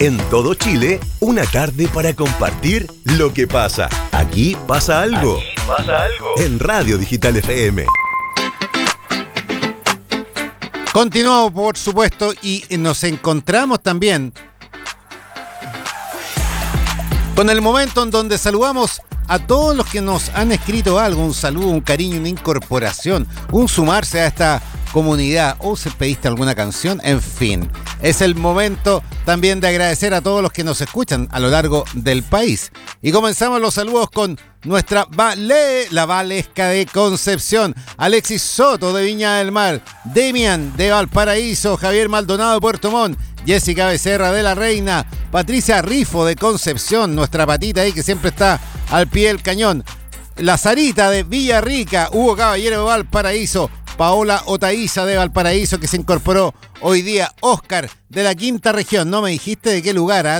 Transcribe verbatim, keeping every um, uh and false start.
En todo Chile, una tarde para compartir lo que pasa. Aquí pasa algo. Aquí pasa algo. En Radio Digital F M. Continuamos, por supuesto, y nos encontramos también con el momento en donde saludamos a todos los que nos han escrito algo, un saludo, un cariño, una incorporación, un sumarse a esta comunidad, o si pediste alguna canción, en fin. Es el momento también de agradecer a todos los que nos escuchan a lo largo del país. Y comenzamos los saludos con nuestra Vale, la Valesca de Concepción, Alexis Soto de Viña del Mar, Demian de Valparaíso, Javier Maldonado de Puerto Montt, Jessica Becerra de La Reina, Patricia Rifo de Concepción, nuestra patita ahí que siempre está al pie del cañón, la Sarita de Villarrica, Hugo Caballero de Valparaíso, Paola Otaiza de Valparaíso que se incorporó hoy día, Oscar de la Quinta Región, no me dijiste de qué lugar, ¿eh?